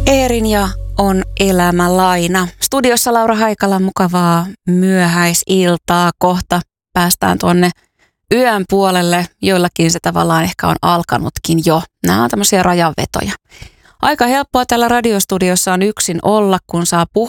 Eerin ja on elämänlaina. Studiossa Laura Haikala, mukavaa myöhäisiltaa. Kohta päästään tuonne yön puolelle. Joillakin se tavallaan ehkä on alkanutkin jo. Nämä on tämmöisiä rajanvetoja. Aika helppoa täällä radiostudiossa on yksin olla, kun saa puhua